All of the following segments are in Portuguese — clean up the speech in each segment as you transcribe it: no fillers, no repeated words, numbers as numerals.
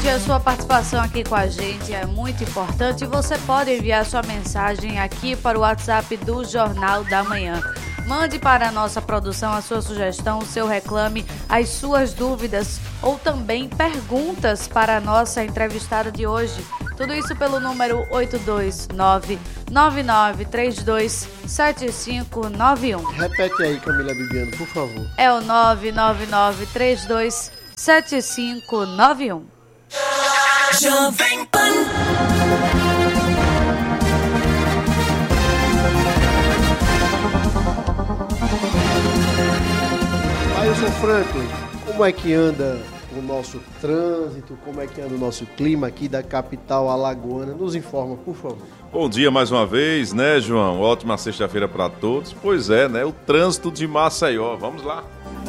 A sua participação aqui com a gente é muito importante e você pode enviar sua mensagem aqui para o WhatsApp do Jornal da Manhã. Mande para a nossa produção a sua sugestão, o seu reclame, as suas dúvidas ou também perguntas para a nossa entrevistada de hoje. Tudo isso pelo número 829-9932-7591. Repete aí, Camila Bibiano, por favor. É o 99932-7591. Jovem Pan. Ailson Franco, como é que anda o nosso trânsito, como é que anda o nosso clima aqui da capital alagoana? Nos informa, por favor. Bom dia mais uma vez, né, João? Ótima sexta-feira para todos. Pois é, né? O trânsito de Maceió. Vamos lá.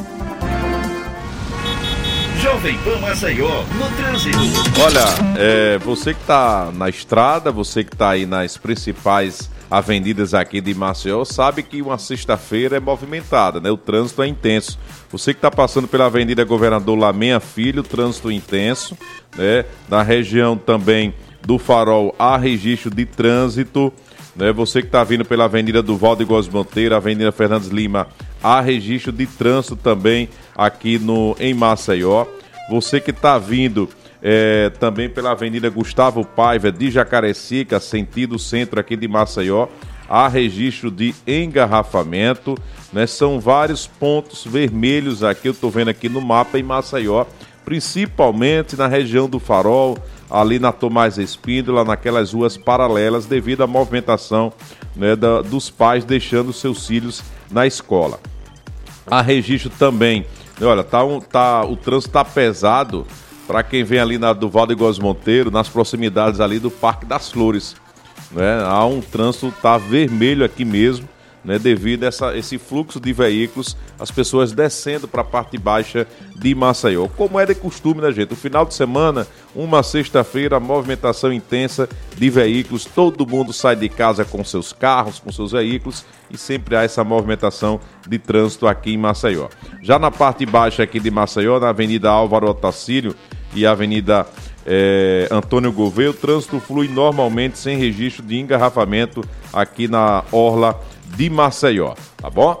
Jovem Pan Maceió, no trânsito. Olha, você que está na estrada, você que está aí nas principais avenidas aqui de Maceió, sabe que uma sexta-feira é movimentada, né? O trânsito é intenso. Você que está passando pela Avenida Governador Lamenha Filho, trânsito intenso, né? Na região também do Farol há registro de trânsito, né? Você que está vindo pela Avenida do Valdo Góes Monteiro, Avenida Fernandes Lima, há registro de trânsito também aqui em Maceió. Você que está vindo também pela Avenida Gustavo Paiva de Jacarecica, sentido centro aqui de Maceió, há registro de engarrafamento, né? São vários pontos vermelhos aqui, eu estou vendo aqui no mapa em Maceió, principalmente na região do Farol, ali na Tomás Espíndola, naquelas ruas paralelas, devido à movimentação, né, dos pais deixando seus filhos na escola. Há registro também, olha, o trânsito está pesado para quem vem ali do Valdo Góes Monteiro, nas proximidades ali do Parque das Flores, né? Há um trânsito, tá vermelho aqui mesmo, né? Devido a esse fluxo de veículos, as pessoas descendo para a parte baixa de Maceió. Como é de costume, né, gente? O final de semana, uma sexta-feira, movimentação intensa de veículos, todo mundo sai de casa com seus carros, com seus veículos, e sempre há essa movimentação de trânsito aqui em Maceió. Já na parte baixa aqui de Maceió, na Avenida Álvaro Otacílio e Avenida Antônio Gouveia, o trânsito flui normalmente sem registro de engarrafamento aqui na orla de Maceió, tá bom?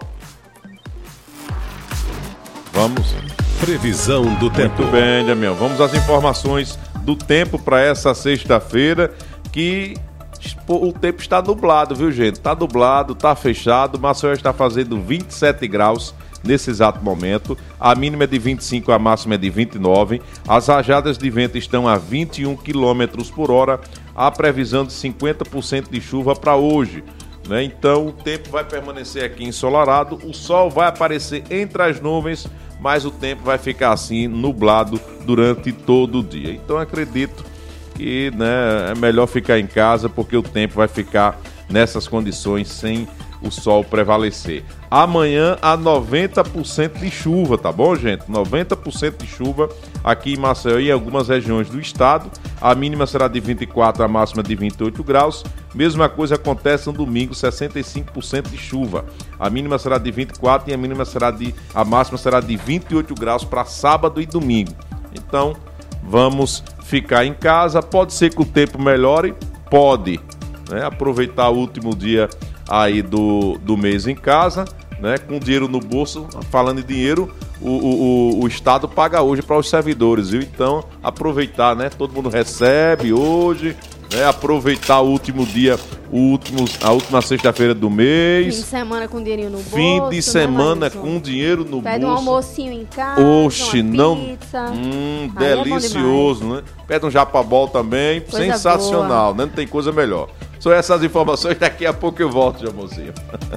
Vamos. Previsão do tempo. Muito bem, Damião. Vamos às informações do tempo para essa sexta-feira, que o tempo está nublado, viu, gente? Está nublado, está fechado. Maceió está fazendo 27 graus nesse exato momento. A mínima é de 25, a máxima é de 29. As rajadas de vento estão a 21 km por hora. Há previsão de 50% de chuva para hoje, né? Então o tempo vai permanecer aqui ensolarado. O sol vai aparecer entre as nuvens, mas o tempo vai ficar assim nublado durante todo o dia. Então acredito que, né, é melhor ficar em casa, porque o tempo vai ficar nessas condições sem o sol prevalecer. Amanhã há 90% de chuva, tá bom, gente? 90% de chuva aqui em Maceió e em algumas regiões do estado. A mínima será de 24, a máxima de 28 graus. Mesma coisa acontece no domingo, 65% de chuva. A mínima será de 24 e a máxima será de 28 graus para sábado e domingo. Então, vamos ficar em casa. Pode ser que o tempo melhore? Pode, né? Aproveitar o último dia aí do mês em casa, né? Com dinheiro no bolso. Falando em dinheiro, o Estado paga hoje para os servidores, viu? Então, aproveitar, né? Todo mundo recebe hoje, né? Aproveitar o último dia, a última sexta-feira do mês. Fim de semana com dinheirinho no bolso. Fim de semana com dinheiro no bolso. Pede um almocinho em casa, Oxe, uma pizza. Delicioso, né? Pede um japabol também, Coisa sensacional, né? Não tem coisa melhor. São essas informações, daqui a pouco eu volto, Jamozinho.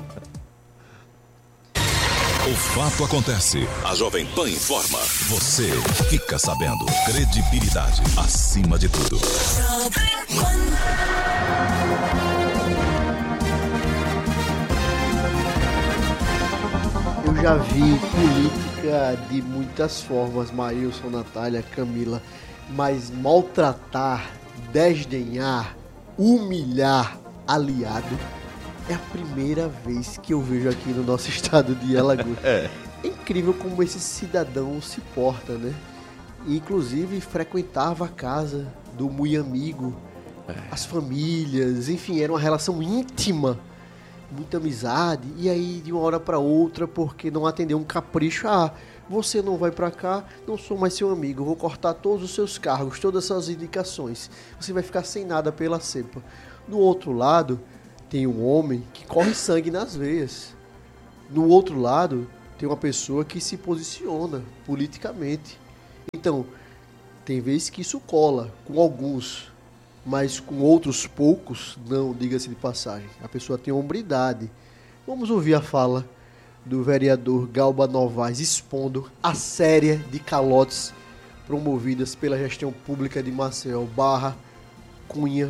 O fato acontece. A Jovem Pan informa. Você fica sabendo. Credibilidade acima de tudo. Eu já vi política de muitas formas, Maílson, Natália, Camila, mas maltratar, desdenhar, humilhar aliado é a primeira vez que eu vejo aqui no nosso estado de Alagoas. É incrível como esse cidadão se porta, né? e inclusive frequentava a casa do muito amigo, as famílias, enfim, era uma relação íntima, muita amizade. E aí, de uma hora para outra, porque não atendeu um capricho, você não vai para cá, não sou mais seu amigo, vou cortar todos os seus cargos, todas as suas indicações, você vai ficar sem nada pela cepa. Do outro lado, tem um homem que corre sangue nas veias. No outro lado, tem uma pessoa que se posiciona politicamente. Então, tem vezes que isso cola com alguns, mas com outros poucos, não, diga-se de passagem. A pessoa tem hombridade. Vamos ouvir a fala do vereador Galba Novaes expondo a série de calotes promovidas pela gestão pública de Maceió /Cunha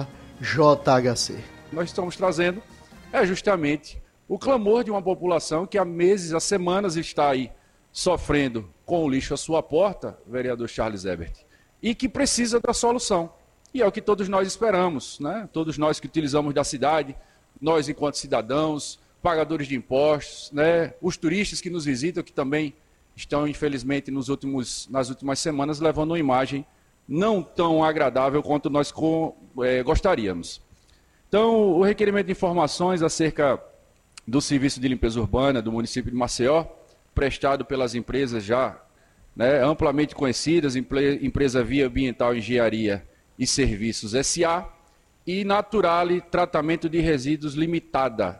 /JHC. Nós estamos trazendo justamente o clamor de uma população que há meses, há semanas está aí sofrendo com o lixo à sua porta, vereador Charles Ebert, e que precisa da solução. E é o que todos nós esperamos, né? Todos nós que utilizamos da cidade, nós enquanto cidadãos, pagadores de impostos, né? Os turistas que nos visitam, que também estão, infelizmente, nas últimas semanas, levando uma imagem não tão agradável quanto nós gostaríamos. Então, o requerimento de informações acerca do serviço de limpeza urbana do município de Maceió, prestado pelas empresas já, né, amplamente conhecidas, empresa Via Ambiental Engenharia e Serviços S.A. e Naturale Tratamento de Resíduos Limitada.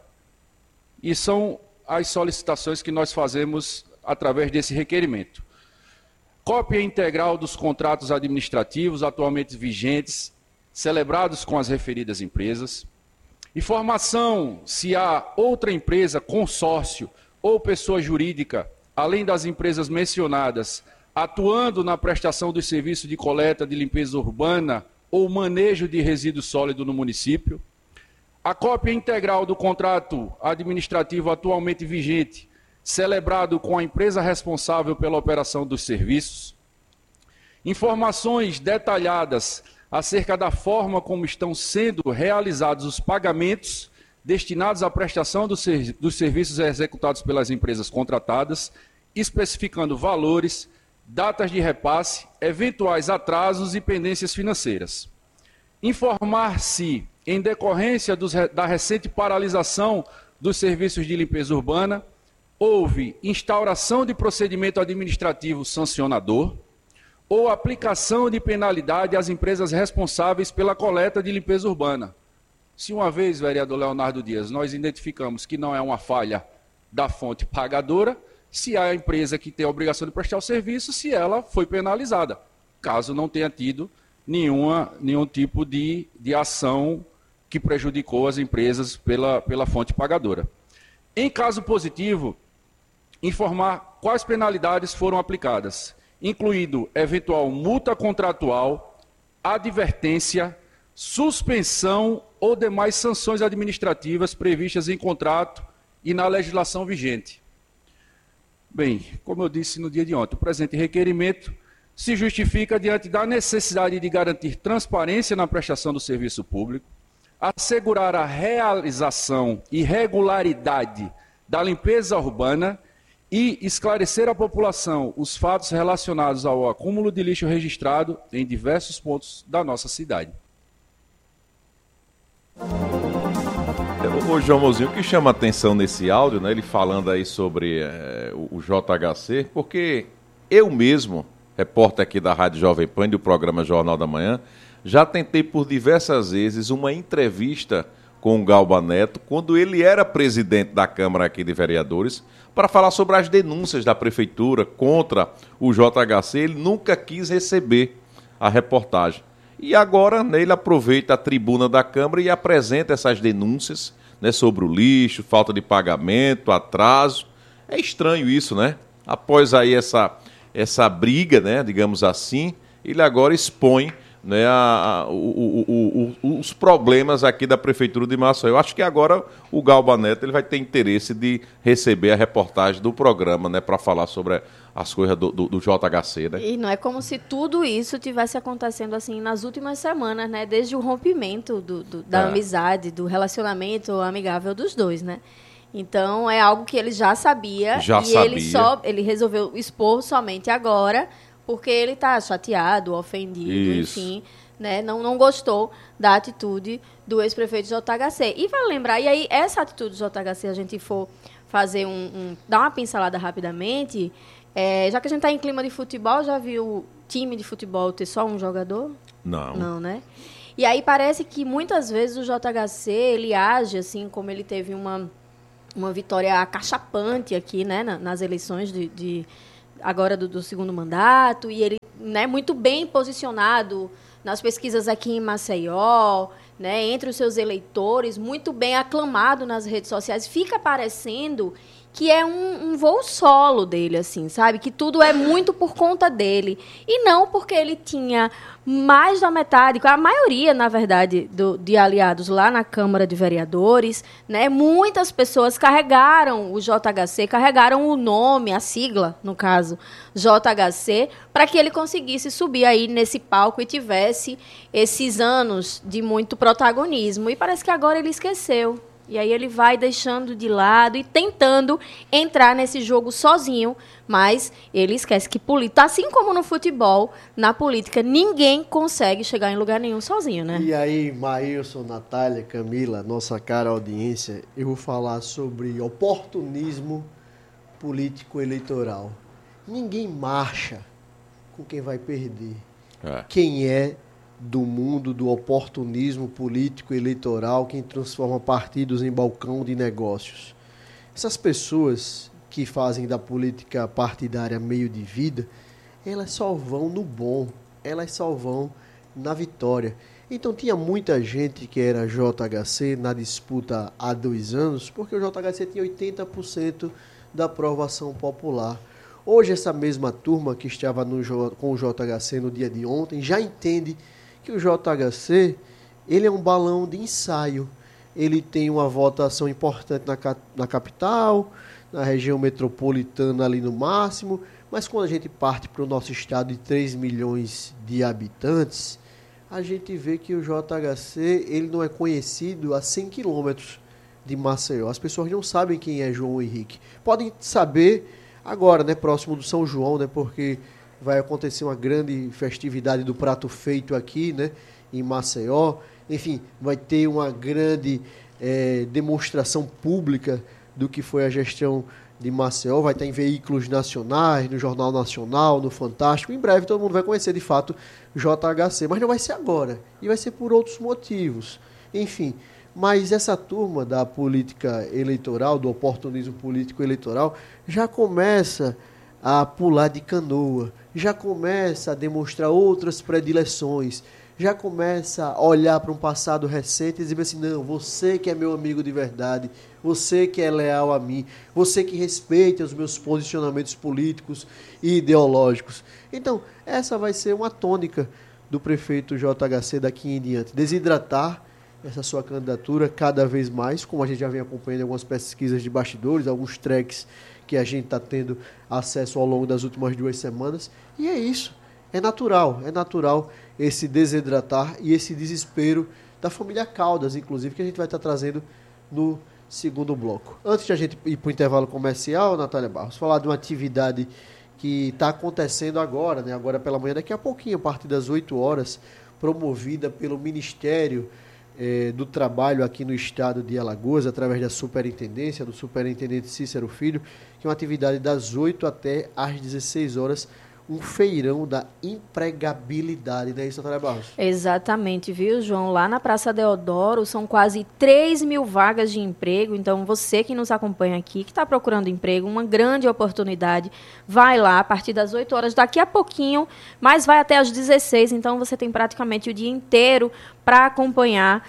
E são as solicitações que nós fazemos através desse requerimento. Cópia integral dos contratos administrativos atualmente vigentes, celebrados com as referidas empresas. Informação se há outra empresa, consórcio ou pessoa jurídica, além das empresas mencionadas, atuando na prestação dos serviços de coleta de limpeza urbana ou manejo de resíduo sólido no município. A cópia integral do contrato administrativo atualmente vigente, celebrado com a empresa responsável pela operação dos serviços. Informações detalhadas acerca da forma como estão sendo realizados os pagamentos destinados à prestação dos serviços executados pelas empresas contratadas, especificando valores, datas de repasse, eventuais atrasos e pendências financeiras. Informar se, em decorrência da recente paralisação dos serviços de limpeza urbana, houve instauração de procedimento administrativo sancionador ou aplicação de penalidade às empresas responsáveis pela coleta de limpeza urbana. Se uma vez, vereador Leonardo Dias, nós identificamos que não é uma falha da fonte pagadora, se a empresa que tem a obrigação de prestar o serviço, se ela foi penalizada, caso não tenha tido nenhum tipo de ação que prejudicou as empresas pela fonte pagadora. Em caso positivo, informar quais penalidades foram aplicadas, incluindo eventual multa contratual, advertência, suspensão ou demais sanções administrativas previstas em contrato e na legislação vigente. Bem, como eu disse no dia de ontem, o presente requerimento se justifica diante da necessidade de garantir transparência na prestação do serviço público, assegurar a realização e regularidade da limpeza urbana e esclarecer à população os fatos relacionados ao acúmulo de lixo registrado em diversos pontos da nossa cidade. Ô João Mozinho, o que chama a atenção nesse áudio, né, ele falando aí sobre o JHC, porque eu mesmo, repórter aqui da Rádio Jovem Pan do programa Jornal da Manhã, já tentei por diversas vezes uma entrevista com o Galba Neto, quando ele era presidente da Câmara aqui de Vereadores, para falar sobre as denúncias da Prefeitura contra o JHC. Ele nunca quis receber a reportagem. E agora, né, ele aproveita a tribuna da Câmara e apresenta essas denúncias, né, sobre o lixo, falta de pagamento, atraso. É estranho isso, né? Após aí essa briga, né, digamos assim, ele agora expõe, né, os problemas aqui da Prefeitura de Maceió. Eu acho que agora o Galba Neto ele vai ter interesse de receber a reportagem do programa, né, para falar sobre as coisas do JHC, né? E não é como se tudo isso tivesse acontecendo assim nas últimas semanas, né? Desde o rompimento da amizade, do relacionamento amigável dos dois, né? Então, é algo que ele já sabia. Ele resolveu expor somente agora porque ele está chateado, ofendido, Isso. enfim, né? Não gostou da atitude do ex-prefeito JHC. E vai lembrar, e aí essa atitude do JHC, a gente for fazer dar uma pincelada rapidamente, já que a gente está em clima de futebol, já viu time de futebol ter só um jogador? Não. Não, né? E aí parece que muitas vezes o JHC, ele age assim, como ele teve uma vitória acachapante aqui, né, nas eleições agora do segundo mandato, e ele, né, muito bem posicionado nas pesquisas aqui em Maceió, né, entre os seus eleitores, muito bem aclamado nas redes sociais, fica parecendo que é um voo solo dele, assim, sabe? Que tudo é muito por conta dele. E não porque ele tinha mais da metade, a maioria, na verdade, de aliados lá na Câmara de Vereadores, né? Muitas pessoas carregaram o JHC, carregaram o nome, a sigla, no caso, JHC, para que ele conseguisse subir aí nesse palco e tivesse esses anos de muito protagonismo. E parece que agora ele esqueceu. E aí ele vai deixando de lado e tentando entrar nesse jogo sozinho, mas ele esquece que política, assim como no futebol, na política, ninguém consegue chegar em lugar nenhum sozinho, né? E aí, Maílson, Natália, Camila, nossa cara audiência, eu vou falar sobre oportunismo político-eleitoral. Ninguém marcha com quem vai perder. Quem é do mundo do oportunismo político eleitoral, quem transforma partidos em balcão de negócios. Essas pessoas que fazem da política partidária meio de vida, elas só vão no bom, elas só vão na vitória. Então tinha muita gente que era JHC na disputa há 2 anos, porque o JHC tinha 80% da aprovação popular. Hoje essa mesma turma que estava com o JHC no dia de ontem já entende que o JHC, ele é um balão de ensaio. Ele tem uma votação importante na capital, na região metropolitana ali no máximo, mas quando a gente parte para o nosso estado de 3 milhões de habitantes, a gente vê que o JHC, ele não é conhecido a 100 quilômetros de Maceió. As pessoas não sabem quem é João Henrique. Podem saber agora, né, próximo do São João, né, porque vai acontecer uma grande festividade do prato feito aqui, né, em Maceió. Enfim, vai ter uma grande demonstração pública do que foi a gestão de Maceió. Vai estar em veículos nacionais, no Jornal Nacional, no Fantástico. Em breve todo mundo vai conhecer de fato JHC, mas não vai ser agora. E vai ser por outros motivos. Enfim, mas essa turma da política eleitoral, do oportunismo político eleitoral, já começa a pular de canoa, já começa a demonstrar outras predileções, já começa a olhar para um passado recente e dizer assim, não, você que é meu amigo de verdade, você que é leal a mim, você que respeita os meus posicionamentos políticos e ideológicos. Então, essa vai ser uma tônica do prefeito JHC daqui em diante, desidratar essa sua candidatura cada vez mais, como a gente já vem acompanhando algumas pesquisas de bastidores, alguns tracks que a gente está tendo acesso ao longo das últimas 2 semanas. E é isso. É natural esse desidratar e esse desespero da família Caldas, inclusive, que a gente vai estar trazendo no segundo bloco. Antes de a gente ir para o intervalo comercial, Natália Barros, falar de uma atividade que está acontecendo agora, né? Agora pela manhã, daqui a pouquinho, a partir das 8 horas, promovida pelo Ministério do Trabalho aqui no estado de Alagoas, através da superintendência, do superintendente Cícero Filho, que é uma atividade das 8 até às 16 horas, um feirão da empregabilidade, não é isso, Natália Barros? Exatamente, viu, João? Lá na Praça Deodoro são quase 3 mil vagas de emprego, então você que nos acompanha aqui, que está procurando emprego, uma grande oportunidade, vai lá a partir das 8 horas, daqui a pouquinho, mas vai até às 16, então você tem praticamente o dia inteiro para acompanhar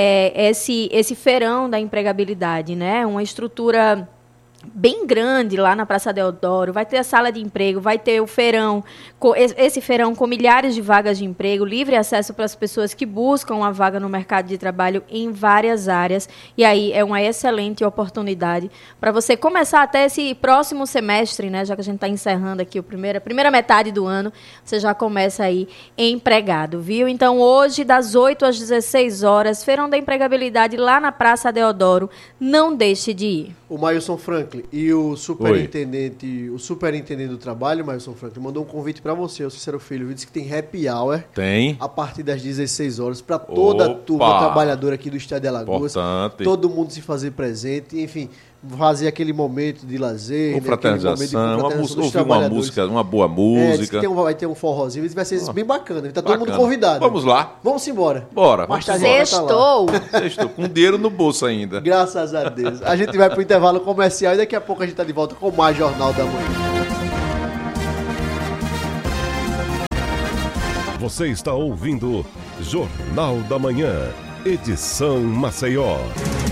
esse feirão da empregabilidade, né? Uma estrutura bem grande lá na Praça Deodoro, vai ter a sala de emprego, vai ter o feirão, esse feirão com milhares de vagas de emprego, livre acesso para as pessoas que buscam uma vaga no mercado de trabalho em várias áreas, e aí é uma excelente oportunidade para você começar até esse próximo semestre, né, já que a gente está encerrando aqui a primeira metade do ano, você já começa aí empregado, viu? Então hoje, das 8 às 16 horas, feirão da empregabilidade lá na Praça Deodoro, não deixe de ir. O Maílson Franklin, Franklin, e o superintendente do trabalho, Mailson Franklin, mandou um convite para você, o Cícero Filho, disse que tem happy hour. Tem. A partir das 16 horas, para toda a turma trabalhadora aqui do Estado de Alagoas. Importante. Todo mundo se fazer presente, enfim, fazer aquele momento de lazer. Confraternização, ouvir uma música, uma boa música. Vai ter um forrozinho, vai ser bem bacana. Tá todo mundo convidado. Vamos lá. Vamos embora. Bora. Sextou. Sextou, com dinheiro no bolso ainda. Graças a Deus. A gente vai pro intervalo comercial e daqui a pouco a gente tá de volta com mais Jornal da Manhã. Você está ouvindo Jornal da Manhã, edição Maceió.